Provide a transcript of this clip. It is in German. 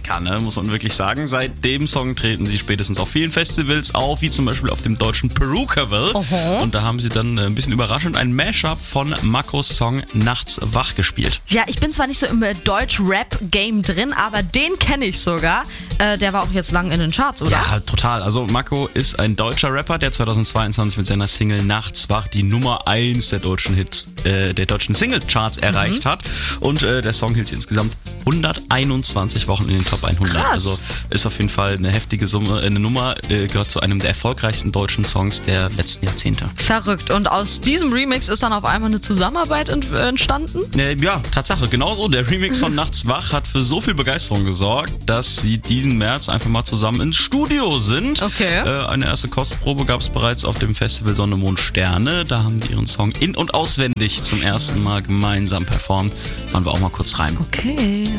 Klassiker, ne? Muss man wirklich sagen. Seit dem Song treten sie spätestens auf vielen Festivals auf, wie zum Beispiel auf dem deutschen Perukaville. Und da haben sie dann ein bisschen überraschend ein Mashup von Makos Song Nachts wach gespielt. Ja, ich bin zwar nicht so im Deutsch-Rap-Game drin, aber den kenne ich sogar. Der war auch jetzt lang in den Charts, oder? Ja, total. Also Mako ist ein deutscher Rapper, der 2022 mit seiner Single Nachts wach die Nummer 1 der deutschen Single-Charts erreicht hat. Und der Song hielt insgesamt 121 Wochen in den Top 100. Krass. Also ist auf jeden Fall eine heftige Nummer, gehört zu einem der erfolgreichsten deutschen Songs der letzten Jahrzehnte. Verrückt. Und aus diesem Remix ist dann auf einmal eine Zusammenarbeit entstanden? Ja, Tatsache, genauso. Der Remix von Nachts wach hat für so viel Begeisterung gesorgt, dass sie diesen März einfach mal zusammen ins Studio sind. Okay. Eine erste Kostprobe gab es bereits auf dem Festival Sonne, Mond, Sterne. Da haben die ihren Song in- und auswendig zum ersten Mal gemeinsam performt. Waren wir auch mal kurz rein. Okay.